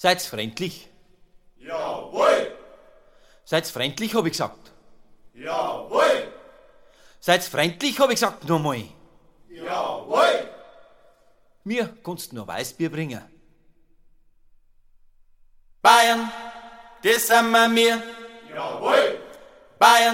Seid's freundlich? Jawohl! Seid's freundlich, hab ich gesagt. Jawohl! Seid's freundlich, hab ich gesagt, nochmal. Jawohl! Mir kannst nur Weißbier bringen. Bayern, das sind wir. Jawohl! Bayern.